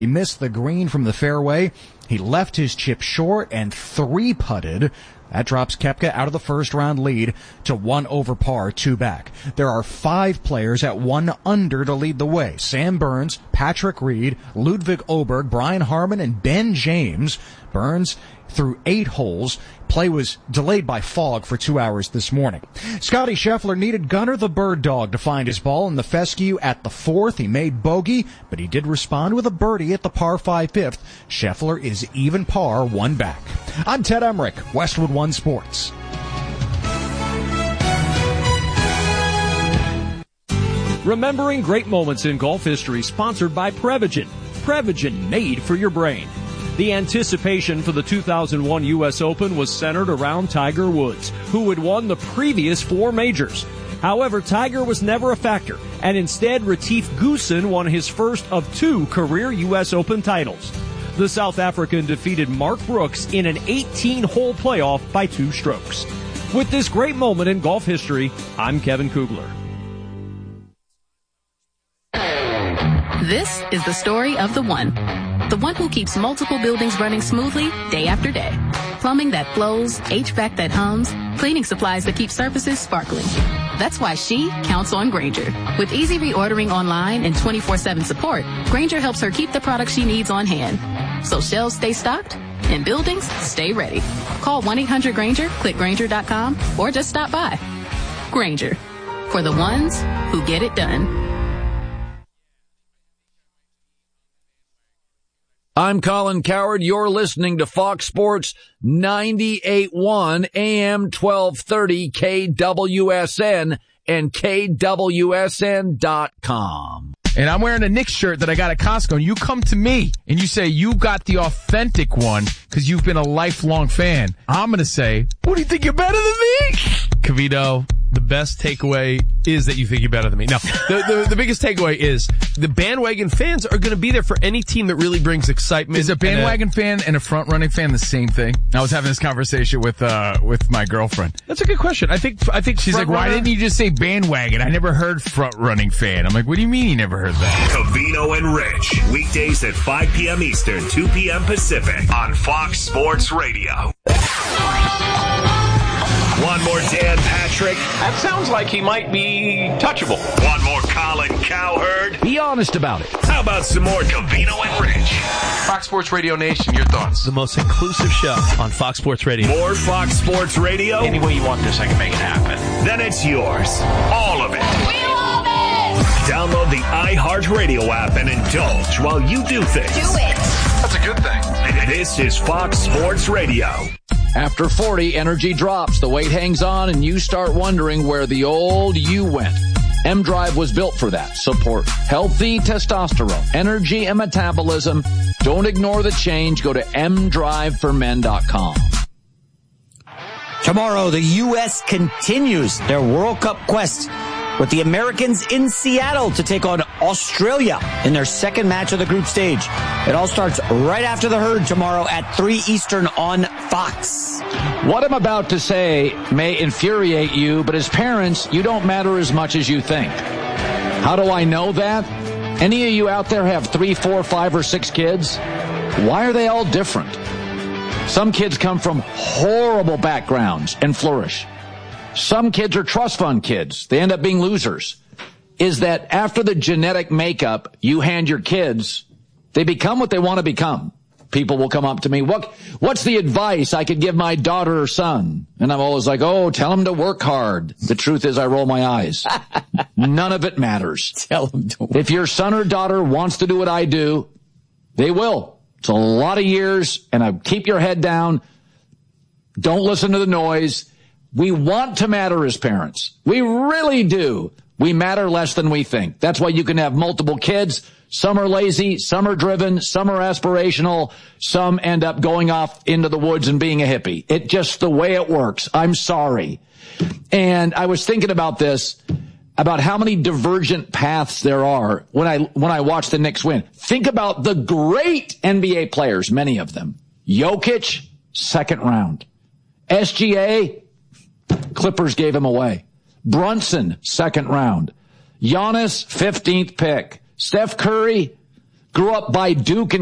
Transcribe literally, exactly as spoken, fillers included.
He missed the green from the fairway. He left his chip short and three-putted. That drops Koepka out of the first round lead to one over par, two back. There are five players at one under to lead the way. Sam Burns, Patrick Reed, Ludwig Oberg, Brian Harman, and Ben James. Burns through eight holes. Play was delayed by fog for two hours this morning. Scotty Scheffler needed Gunnar the Bird Dog to find his ball in the fescue at the fourth. He made bogey, but he did respond with a birdie at the par five fifth. Scheffler is even par, one back. I'm Ted Emmerich, Westwood One Sports. Remembering great moments in golf history, sponsored by Prevagen. Prevagen, made for your brain. The anticipation for the two thousand one U S Open was centered around Tiger Woods, who had won the previous four majors. However, Tiger was never a factor, and instead Retief Goosen won his first of two career U S Open titles. The South African defeated Mark Brooks in an eighteen-hole playoff by two strokes. With this great moment in golf history, I'm Kevin Kugler. This is the story of the one. The one who keeps multiple buildings running smoothly day after day. Plumbing that flows, H V A C that hums, cleaning supplies that keep surfaces sparkling. That's why she counts on Grainger. With easy reordering online and twenty-four seven support, Grainger helps her keep the products she needs on hand. So shelves stay stocked and buildings stay ready. Call one eight hundred Grainger, click Grainger dot com, or just stop by. Grainger, for the ones who get it done. I'm Colin Cowherd. You're listening to Fox Sports ninety-eight point one A M twelve thirty K W S N and K W S N dot com. And I'm wearing a Knicks shirt that I got at Costco, and you come to me and you say you got the authentic one because you've been a lifelong fan. I'm going to say, what do you think, you're better than me? Kavito, the best takeaway is that you think you're better than me. No, the, the, the biggest takeaway is the bandwagon fans are going to be there for any team that really brings excitement. Is a bandwagon a, fan and a front-running fan the same thing? I was having this conversation with uh with my girlfriend. That's a good question. I think I think she's like, why didn't you just say bandwagon? I never heard front-running fan. I'm like, what do you mean you never heard that? Covino and Rich, weekdays at five p.m. Eastern, two p.m. Pacific on Fox Sports Radio. One more Dan Patrick. That sounds like he might be touchable. One more Colin Cowherd. Be honest about it. How about some more Covino and Rich? Fox Sports Radio Nation, your thoughts? The most inclusive show on Fox Sports Radio. More Fox Sports Radio? Any way you want this, I can make it happen. Then it's yours. All of it. We love it! Download the iHeartRadio app and indulge while you do things. Do it. That's a good thing. This is Fox Sports Radio. After forty, energy drops, the weight hangs on, and you start wondering where the old you went. M-Drive was built for that. Support healthy testosterone, energy, and metabolism. Don't ignore the change. Go to m drive for men dot com. Tomorrow, the U S continues their World Cup quest with the Americans in Seattle to take on Australia in their second match of the group stage. It all starts right after the herd tomorrow at three Eastern on Fox. What I'm about to say may infuriate you, but as parents, you don't matter as much as you think. How do I know that? Any of you out there have three, four, five, or six kids? Why are they all different? Some kids come from horrible backgrounds and flourish. Some kids are trust fund kids. They end up being losers. Is that after the genetic makeup you hand your kids, they become what they want to become. People will come up to me, what, what's the advice I could give my daughter or son? And I'm always like, oh, tell them to work hard. The truth is I roll my eyes. None of it matters. Tell them to work. If your son or daughter wants to do what I do, they will. It's a lot of years, and I keep your head down. Don't listen to the noise. We want to matter as parents. We really do. We matter less than we think. That's why you can have multiple kids. Some are lazy, some are driven, some are aspirational, some end up going off into the woods and being a hippie. It's just the way it works. I'm sorry. And I was thinking about this, about how many divergent paths there are when I, when I watch the Knicks win. Think about the great N B A players, many of them. Jokic, second round. S G A, Clippers gave him away. Brunson, second round. Giannis, fifteenth pick. Steph Curry, grew up by Duke and